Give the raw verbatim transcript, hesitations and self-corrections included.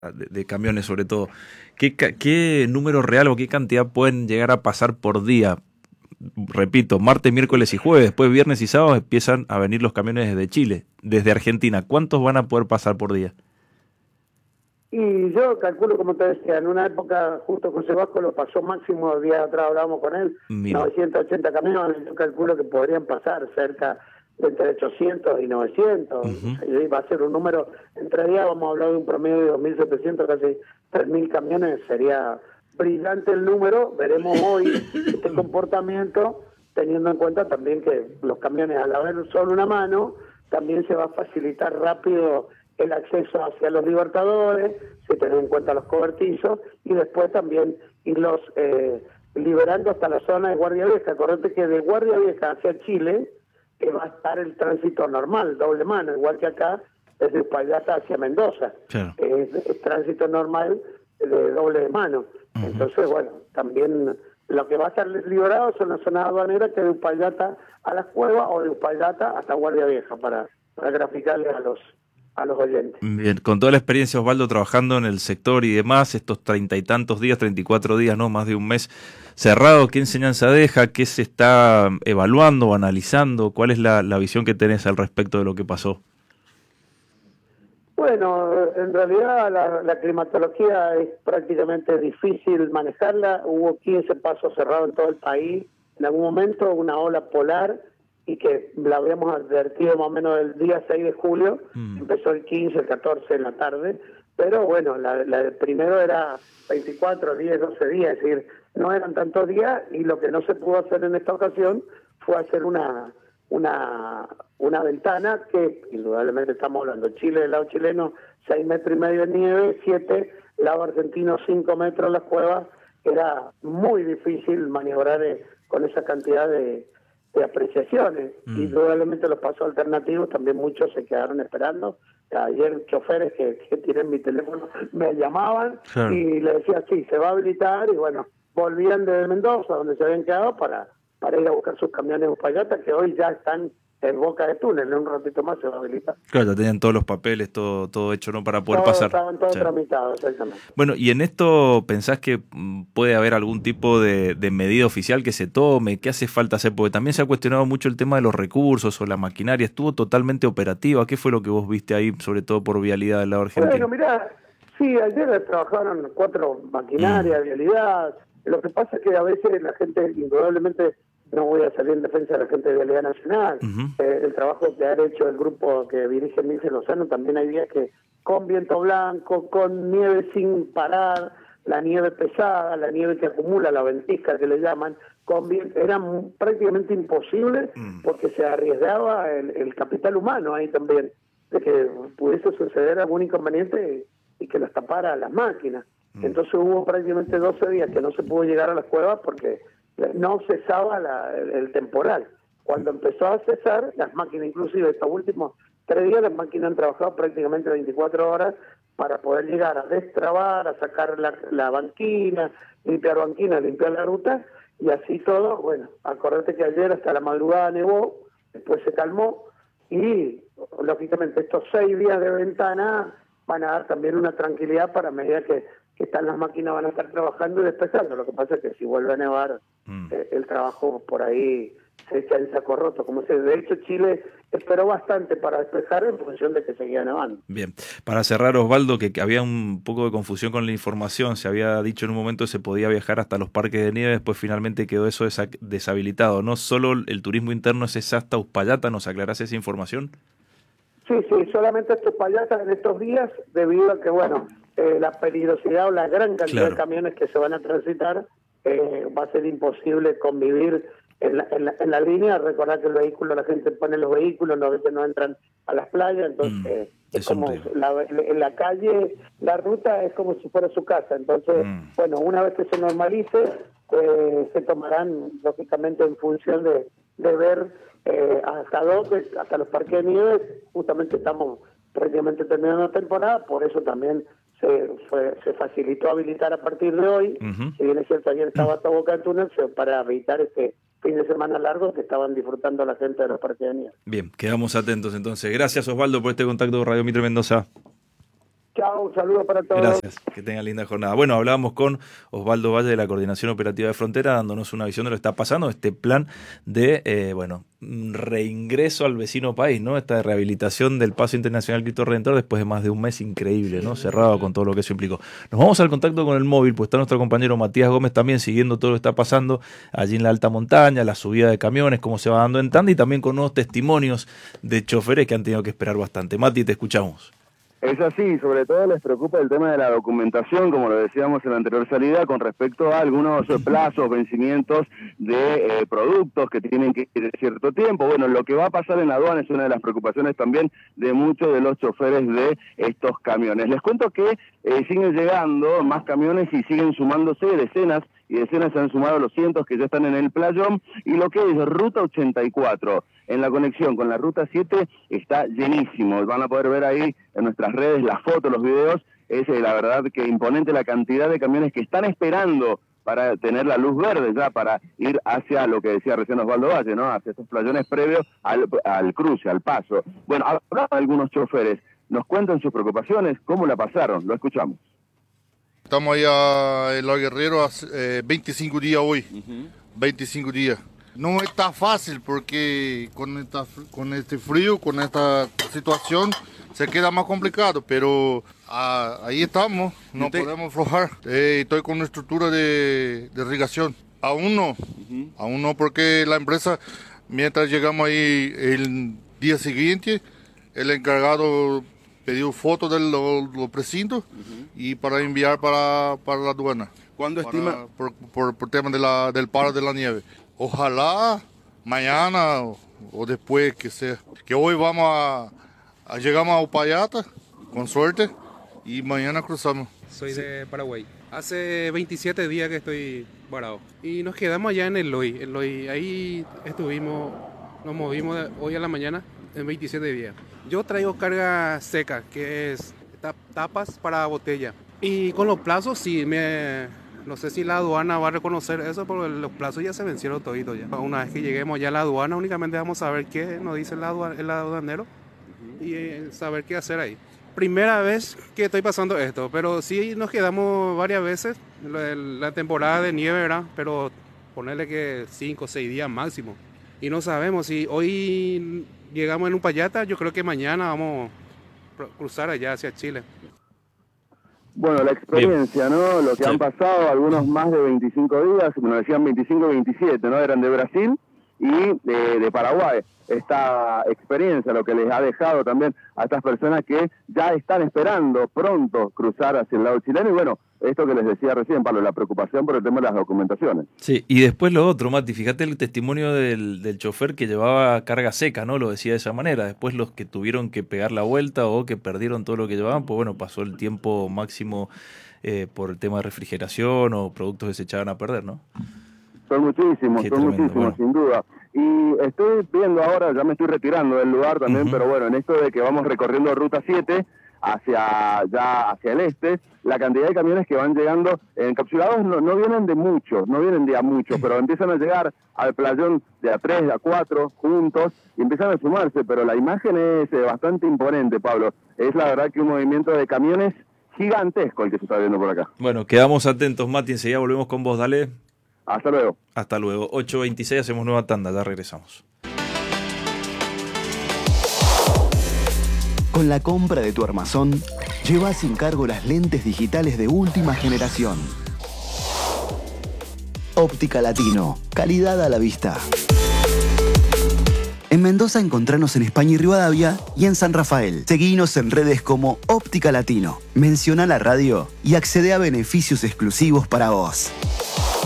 de, de camiones sobre todo, ¿qué, ca- qué número real o qué cantidad pueden llegar a pasar por día? Repito, martes, miércoles y jueves, después viernes y sábado empiezan a venir los camiones desde Chile, desde Argentina. ¿Cuántos van a poder pasar por día? Y yo calculo, como te decía, en una época justo José Vasco lo pasó máximo, días atrás hablábamos con él, Mira, novecientos ochenta camiones, yo calculo que podrían pasar cerca de entre ochocientos y novecientos, ujú, y va a ser un número, entre días vamos a hablar de un promedio de dos mil setecientos, casi tres mil camiones, sería brillante el número, veremos hoy este comportamiento, teniendo en cuenta también que los camiones al haber solo una mano, también se va a facilitar rápido el acceso hacia los Libertadores, se tienen en cuenta los cobertizos, y después también irlos eh, liberando hasta la zona de Guardia Vieja. Acordate que de Guardia Vieja hacia Chile que va a estar el tránsito normal, doble mano, igual que acá, desde Uspallata hacia Mendoza. claro. Es, es tránsito normal de doble mano. Ujú. Entonces, bueno, también lo que va a estar liberado son las zonas aduaneras, que de Uspallata a las cuevas o de Uspallata hasta Guardia Vieja, para, para graficarle a los a los oyentes. Bien, con toda la experiencia, Osvaldo, trabajando en el sector y demás, estos treinta y tantos días, treinta y cuatro días, no más de un mes cerrado, ¿qué enseñanza deja? ¿Qué se está evaluando o analizando? ¿Cuál es la, la visión que tenés al respecto de lo que pasó? Bueno, en realidad la, la climatología es prácticamente difícil manejarla. Hubo quince pasos cerrados en todo el país. En algún momento una ola polar, y que la habíamos advertido más o menos el día seis de julio, Mm, empezó el quince, el catorce en la tarde, pero bueno, la, la del primero era veinticuatro, diez, doce días, es decir, no eran tantos días, y lo que no se pudo hacer en esta ocasión fue hacer una una una ventana que indudablemente estamos hablando, Chile del lado chileno, seis metros y medio de nieve, siete, lado argentino, cinco metros las cuevas, era muy difícil maniobrar eh, con esa cantidad de de apreciaciones. mm, Indudablemente los pasos alternativos también muchos se quedaron esperando. Ayer choferes que, que tienen mi teléfono me llamaban claro. y le decía, sí, se va a habilitar, y bueno, volvían de Mendoza, donde se habían quedado, para, para ir a buscar sus camiones en Uspallata, que hoy ya están en boca de túnel, en un ratito más se va a habilitar. Claro, ya tenían todos los papeles, todo, todo hecho, ¿no? Para poder Todos pasar. estaban todos Sí. tramitados, exactamente. Bueno, ¿y en esto pensás que mm, puede haber algún tipo de, de medida oficial que se tome? ¿Qué hace falta hacer? Porque también se ha cuestionado mucho el tema de los recursos o la maquinaria. ¿Estuvo totalmente operativa? ¿Qué fue lo que vos viste ahí, sobre todo por vialidad del lado Bueno, argentino? mirá, sí, ayer trabajaron cuatro Mm, maquinarias, vialidad. Lo que pasa es que a veces la gente, indudablemente, no voy a salir en defensa de la gente de Vialidad Nacional. ujú, Eh, el trabajo que ha hecho el grupo que dirige Milce Lozano, también hay días que con viento blanco, con nieve sin parar, la nieve pesada, la nieve que acumula, la ventisca que le llaman, con viento, era mu- prácticamente imposible, mm, porque se arriesgaba el, el capital humano ahí también, de que pudiese suceder algún inconveniente y que las tapara las máquinas. mm, Entonces hubo prácticamente doce días que no se pudo llegar a las cuevas porque no cesaba la, el, el temporal. Cuando empezó a cesar, las máquinas, inclusive estos últimos tres días, las máquinas han trabajado prácticamente veinticuatro horas para poder llegar a destrabar, a sacar la, la banquina, limpiar banquina, limpiar la ruta, y así todo. Bueno, acordate que ayer hasta la madrugada nevó, después se calmó, y lógicamente estos seis días de ventana van a dar también una tranquilidad para, a medida que, que están las máquinas, van a estar trabajando y despejando. Lo que pasa es que si vuelve a nevar, mm. eh, el trabajo por ahí se echa en saco roto. Como se, de hecho, Chile esperó bastante para despejar en función de que seguía nevando. Bien, para cerrar, Osvaldo, que, que había un poco de confusión con la información, se había dicho en un momento que se podía viajar hasta los parques de nieve, después finalmente quedó eso desa- deshabilitado, ¿no? Solo el turismo interno es hasta Uspallata, ¿nos aclarás esa información? Sí, sí, solamente estos payatas en estos días, debido a que, bueno, eh, la peligrosidad o la gran cantidad de Claro. camiones que se van a transitar, eh, va a ser imposible convivir en la, en, la, en la línea. Recordar que el vehículo, la gente pone los vehículos, no, a veces no entran a las playas, Mm, entonces es es un como riesgo. la, en la calle, la ruta es como si fuera su casa. Entonces, Mm, bueno, una vez que se normalice, eh, se tomarán, lógicamente, en función de, de ver eh, hasta dónde, hasta los parques de nieve. Justamente estamos prácticamente terminando la temporada, por eso también se, fue, se facilitó habilitar a partir de hoy. ujú. Si bien es cierto, ayer estaba hasta Boca del Túnel, se- para evitar este fin de semana largo que estaban disfrutando la gente de los parques de nieve. Bien, quedamos atentos entonces. Gracias, Osvaldo, por este contacto con Radio Mitre Mendoza. Chao, un saludo para todos. Gracias, que tengan linda jornada. Bueno, hablábamos con Osvaldo Valle de la Coordinación Operativa de Frontera, dándonos una visión de lo que está pasando, este plan de, eh, bueno, reingreso al vecino país, ¿no? Esta rehabilitación del Paso Internacional Cristo Redentor después de más de un mes increíble, ¿no? Cerrado con todo lo que eso implicó. Nos vamos al contacto con el móvil, pues está nuestro compañero Matías Gómez también siguiendo todo lo que está pasando allí en la alta montaña, la subida de camiones, cómo se va dando en tanda y también con nuevos testimonios de choferes que han tenido que esperar bastante. Mati, te escuchamos. Es así, sobre todo les preocupa el tema de la documentación, como lo decíamos en la anterior salida, con respecto a algunos plazos, vencimientos de eh, productos que tienen que ir de cierto tiempo. Bueno, lo que va a pasar en la aduana es una de las preocupaciones también de muchos de los choferes de estos camiones. Les cuento que eh, siguen llegando más camiones y siguen sumándose decenas y decenas, se han sumado los cientos que ya están en el playón, y lo que es Ruta ochenta y cuatro, en la conexión con la Ruta siete, está llenísimo. Van a poder ver ahí en nuestras redes las fotos, los videos. Es eh, la verdad que imponente la cantidad de camiones que están esperando para tener la luz verde ya, para ir hacia lo que decía recién Osvaldo Valle, ¿no? Hacia estos playones previos al, al cruce, al paso. Bueno, habrá algunos choferes, nos cuentan sus preocupaciones, cómo la pasaron, lo escuchamos. Estamos allá en La Guerrero hace eh, veinticinco días hoy, uh-huh. veinticinco días. No está fácil porque con, esta, con este frío, con esta situación, se queda más complicado, pero ah, ahí estamos, no te... podemos aflojar. Eh, estoy con una estructura de, de irrigación. Aún no, uh-huh. aún no, porque la empresa, mientras llegamos ahí el día siguiente, el encargado pidió fotos de los, los precintos uh-huh. y para enviar para, para la aduana. ¿Cuándo para, estima? Por, por, por tema de la, del paro de la nieve. Ojalá mañana o, o después que sea. Que hoy vamos a, a llegamos a Upayata, con suerte, y mañana cruzamos. Soy de Paraguay. Hace veintisiete días que estoy varado. Y nos quedamos allá en el Loy. El Loy. Ahí estuvimos, nos movimos de hoy a la mañana en veintisiete días. Yo traigo carga seca, que es tapas para botella. Y con los plazos sí, me, no sé si la aduana va a reconocer eso, porque los plazos ya se vencieron toditos ya. Una vez que lleguemos ya a la aduana, únicamente vamos a saber qué nos dice el, aduan, el aduanero uh-huh. y eh, saber qué hacer ahí. Primera vez que estoy pasando esto, pero sí nos quedamos varias veces, la, la temporada de nieve, ¿verdad? Pero ponerle que cinco o seis días máximo. Y no sabemos si hoy llegamos en Upayata, yo creo que mañana vamos a cruzar allá hacia Chile. Bueno, la experiencia, ¿no? Lo que sí. han pasado, algunos más de veinticinco días, nos decían veinticinco, veintisiete, ¿no? Eran de Brasil y de, de Paraguay. Esta experiencia, lo que les ha dejado también a estas personas que ya están esperando pronto cruzar hacia el lado chileno. Y bueno, esto que les decía recién, Pablo, la preocupación por el tema de las documentaciones. Sí, y después lo otro, Mati, fíjate el testimonio del, del chofer que llevaba carga seca, ¿no? Lo decía de esa manera. Después los que tuvieron que pegar la vuelta o que perdieron todo lo que llevaban, pues bueno, pasó el tiempo máximo eh, por el tema de refrigeración o productos que se echaban a perder, ¿no? Son muchísimos, Qué son tremendo, muchísimos, bueno. sin duda. Y estoy viendo ahora, ya me estoy retirando del lugar también, uh-huh. pero bueno, en esto de que vamos recorriendo Ruta siete hacia ya hacia el este, la cantidad de camiones que van llegando encapsulados no, no vienen de muchos, no vienen de a muchos, pero empiezan a llegar al playón de a tres, de a cuatro, juntos, y empiezan a sumarse, pero la imagen es eh, bastante imponente, Pablo. Es la verdad que un movimiento de camiones gigantesco el que se está viendo por acá. Bueno, quedamos atentos, Mati, enseguida volvemos con vos, dale. Hasta luego. Hasta luego. ocho veintiséis, hacemos nueva tanda, ya regresamos. Con la compra de tu armazón, lleva sin cargo las lentes digitales de última generación. Óptica Latino, calidad a la vista. En Mendoza encontranos en España y Rivadavia y en San Rafael. Seguinos en redes como Óptica Latino. Menciona la radio y accede a beneficios exclusivos para vos.